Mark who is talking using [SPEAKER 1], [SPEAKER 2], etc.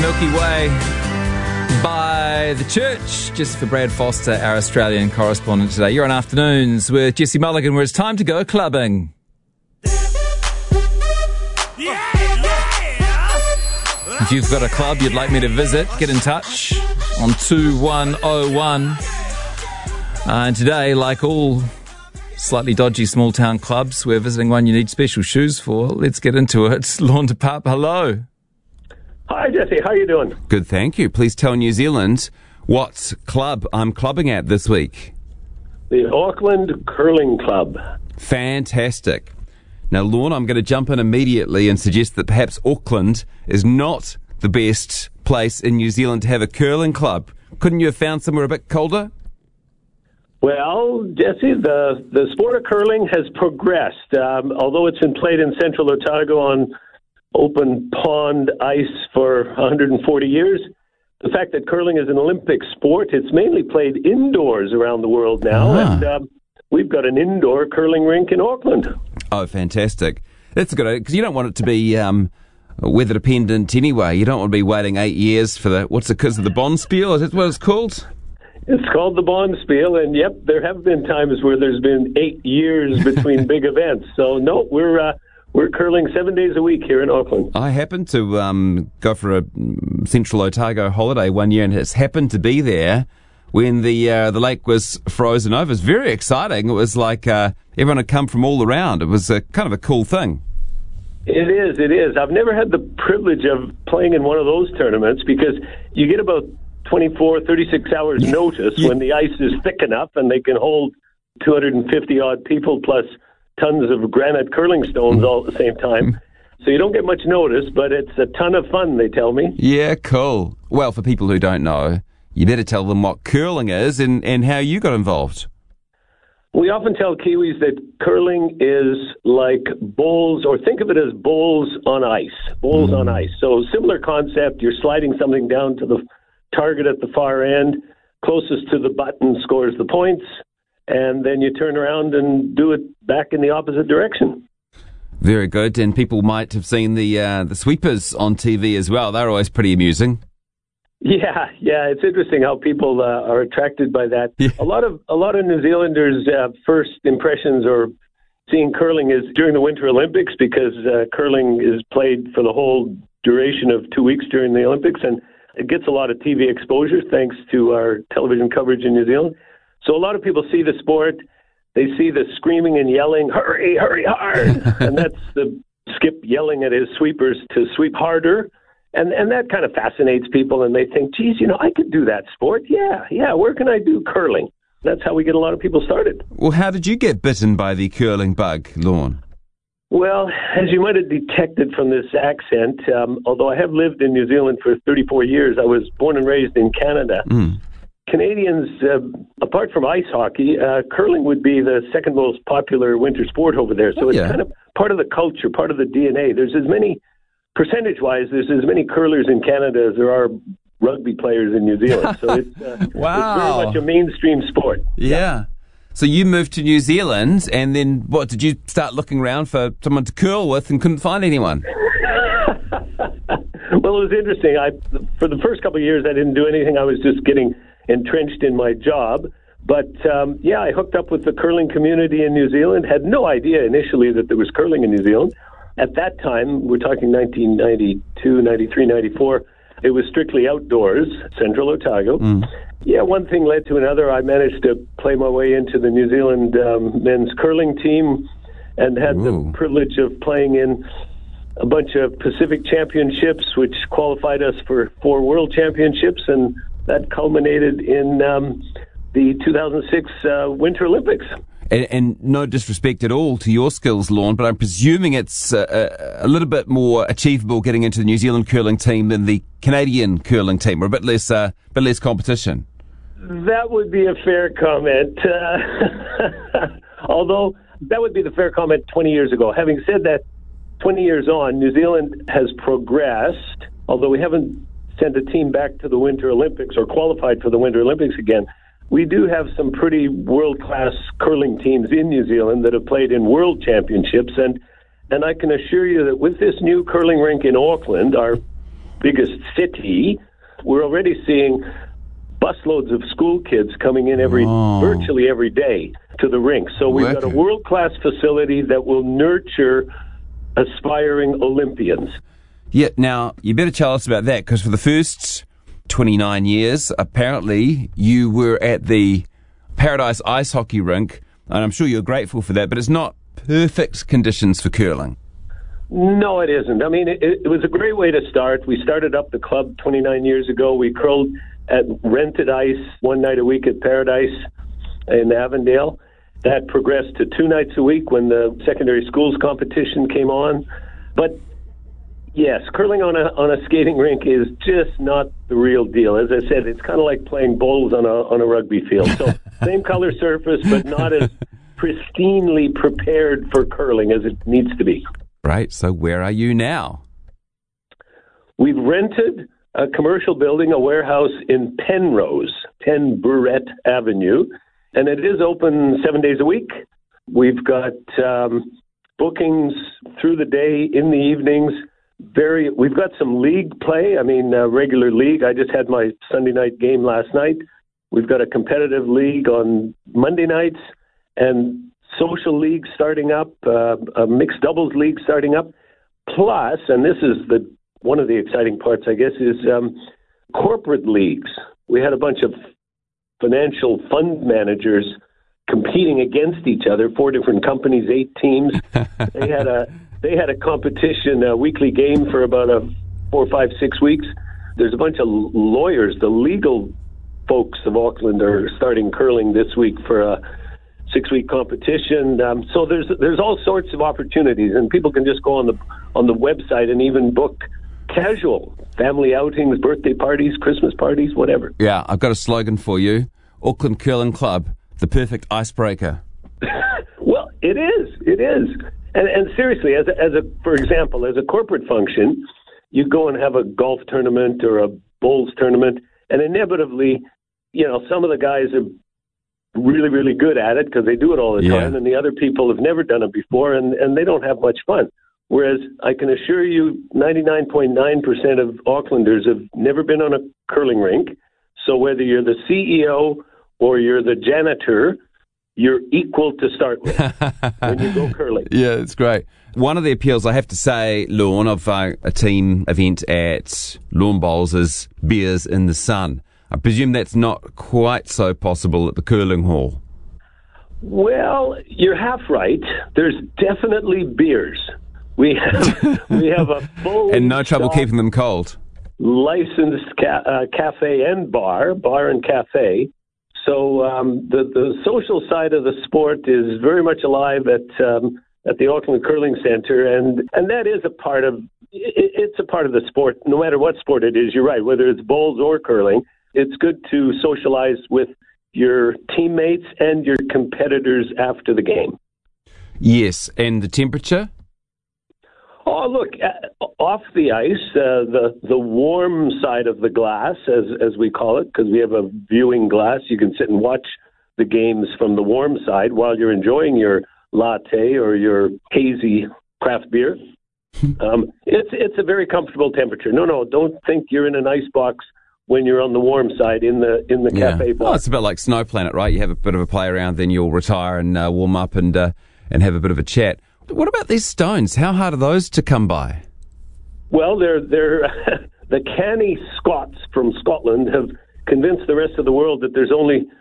[SPEAKER 1] Milky Way by The Church, just for Brad Foster, our Australian correspondent today. You're on Afternoons with Jesse Mulligan, where it's time to go clubbing. If you've got a club you'd like me to visit, get in touch on 2101. And today, like all slightly dodgy small town clubs, we're visiting one you need special shoes for. Let's get into it. Lorne de Pape, hello.
[SPEAKER 2] Hi, Jesse. How you doing?
[SPEAKER 1] Good, thank you. Please tell New Zealand what club I'm clubbing at this week.
[SPEAKER 2] The Auckland Curling Club.
[SPEAKER 1] Fantastic. Now, Lorne, I'm going to jump in immediately and suggest that perhaps Auckland is not the best place in New Zealand to have a curling club. Couldn't you have found somewhere a bit colder?
[SPEAKER 2] Well, Jesse, the sport of curling has progressed. Although it's been played in central Otago on open pond ice for 140 years, the fact that curling is an Olympic sport, it's mainly played indoors around the world now, and we've got an indoor curling rink in Auckland.
[SPEAKER 1] Oh, fantastic. That's a good idea, because you don't want it to be weather dependent anyway. You don't want to be waiting 8 years for the Bonspiel? Is that what it's called?
[SPEAKER 2] It's called the Bonspiel, and yep, there have been times where there's been 8 years between big events. So no, we're curling 7 days a week here in Auckland.
[SPEAKER 1] I happened to go for a Central Otago holiday one year, and it's happened to be there when the lake was frozen over. It was very exciting. It was like everyone had come from all around. It was kind of a cool thing.
[SPEAKER 2] It is. I've never had the privilege of playing in one of those tournaments because you get about 24, 36 hours notice when the ice is thick enough and they can hold 250-odd people plus tons of granite curling stones all at the same time. So you don't get much notice, but it's a ton of fun, they tell me.
[SPEAKER 1] Yeah, cool. Well, for people who don't know, you better tell them what curling is and how you got involved.
[SPEAKER 2] We often tell Kiwis that curling is like bowls, or think of it as bowls on ice. Bowls on ice. So similar concept, you're sliding something down to the target at the far end, closest to the button scores the points, and then you turn around and do it back in the opposite direction.
[SPEAKER 1] Very good, and people might have seen the sweepers on TV as well. They're always pretty amusing.
[SPEAKER 2] Yeah, it's interesting how people are attracted by that.
[SPEAKER 1] Yeah.
[SPEAKER 2] A lot of New Zealanders' first impressions or seeing curling is during the Winter Olympics because curling is played for the whole duration of 2 weeks during the Olympics, and it gets a lot of TV exposure thanks to our television coverage in New Zealand. So a lot of people see the sport, they see the screaming and yelling, hurry, hurry, hard, and that's the Skip yelling at his sweepers to sweep harder. And that kind of fascinates people, and they think, geez, I could do that sport. Yeah, where can I do curling? That's how we get a lot of people started.
[SPEAKER 1] Well, how did you get bitten by the curling bug, Lorne?
[SPEAKER 2] Well, as you might have detected from this accent, although I have lived in New Zealand for 34 years, I was born and raised in Canada. Canadians, apart from ice hockey, curling would be the second most popular winter sport over there. So it's kind of part of the culture, part of the DNA. Percentage-wise, there's as many curlers in Canada as there are rugby players in New Zealand. So it's very much a mainstream sport.
[SPEAKER 1] Yeah. So you moved to New Zealand, and then what, did you start looking around for someone to curl with and couldn't find anyone?
[SPEAKER 2] Well, it was interesting. For the first couple of years, I didn't do anything. I was just getting entrenched in my job. But, I hooked up with the curling community in New Zealand, had no idea initially that there was curling in New Zealand. At that time, we're talking 1992, 93, 94, it was strictly outdoors, Central Otago. Yeah, one thing led to another. I managed to play my way into the New Zealand men's curling team and had the privilege of playing in a bunch of Pacific championships, which qualified us for 4 world championships, and that culminated in the 2006 Winter Olympics.
[SPEAKER 1] And no disrespect at all to your skills, Lorne, but I'm presuming it's a little bit more achievable getting into the New Zealand curling team than the Canadian curling team, or a bit less competition.
[SPEAKER 2] That would be a fair comment. Although that would be the fair comment 20 years ago. Having said that, 20 years on, New Zealand has progressed, although we haven't sent a team back to the Winter Olympics or qualified for the Winter Olympics again. We do have some pretty world-class curling teams in New Zealand that have played in world championships, and I can assure you that with this new curling rink in Auckland, our biggest city, we're already seeing busloads of school kids coming in virtually every day to the rink. So we've got a world-class facility that will nurture aspiring Olympians.
[SPEAKER 3] Yeah, now, you better tell us about that, because for the first 29 years, apparently, you were at the Paradise Ice Hockey Rink, and I'm sure you're grateful for that, but it's not perfect conditions for curling.
[SPEAKER 2] No, it isn't. I mean, it was a great way to start. We started up the club 29 years ago. We curled at rented ice one night a week at Paradise in Avondale. That progressed to 2 nights a week when the secondary schools competition came on. But yes, curling on a skating rink is just not the real deal. As I said, it's kind of like playing bowls on a rugby field. So same color surface, but not as pristinely prepared for curling as it needs to be.
[SPEAKER 3] Right. So where are you now?
[SPEAKER 2] We've rented a commercial building, a warehouse in Penrose, 10 Burette Avenue, and it is open 7 days a week. We've got bookings through the day, in the evenings. We've got some league play. I mean, regular league. I just had my Sunday night game last night. We've got a competitive league on Monday nights and social league starting up, a mixed doubles league starting up. Plus, and this is one of the exciting parts, I guess, is corporate leagues. We had a bunch of financial fund managers competing against each other, 4 different companies, 8 teams. They had a competition, a weekly game for about 4, 5, 6 weeks. There's a bunch of lawyers, the legal folks of Auckland are starting curling this week for a 6-week competition. So there's all sorts of opportunities, and people can just go on the website and even book casual family outings, birthday parties, Christmas parties, whatever.
[SPEAKER 3] Yeah, I've got a slogan for you. Auckland Curling Club, the perfect icebreaker.
[SPEAKER 2] Well, it is. And seriously, for example, as a corporate function, you go and have a golf tournament or a bowls tournament, and inevitably, some of the guys are really, really good at it because they do it all the time, and the other people have never done it before, and they don't have much fun. Whereas I can assure you 99.9% of Aucklanders have never been on a curling rink. So whether you're the CEO or you're the janitor, you're equal to start with when you go curling.
[SPEAKER 3] Yeah, it's great. One of the appeals, I have to say, Lorne, of a team event at Lawn Bowls is beers in the sun. I presume that's not quite so possible at the curling hall.
[SPEAKER 2] Well, you're half right. There's definitely beers. We have a full
[SPEAKER 3] and no trouble keeping them cold.
[SPEAKER 2] Licensed cafe and bar and cafe. So the social side of the sport is very much alive at the Auckland Curling Centre, and that is a part of the sport. No matter what sport it is, you're right. Whether it's bowls or curling, it's good to socialize with your teammates and your competitors after the game.
[SPEAKER 3] Yes, and the temperature?
[SPEAKER 2] Oh, look, off the ice, the warm side of the glass, as we call it, because we have a viewing glass. You can sit and watch the games from the warm side while you're enjoying your latte or your hazy craft beer. It's a very comfortable temperature. No, don't think you're in an ice box when you're on the warm side in the cafe bar.
[SPEAKER 3] Oh, it's a bit like Snow Planet, right? You have a bit of a play around, then you'll retire and warm up and have a bit of a chat. What about these stones? How hard are those to come by?
[SPEAKER 2] Well, they're the canny Scots from Scotland have convinced the rest of the world that there's only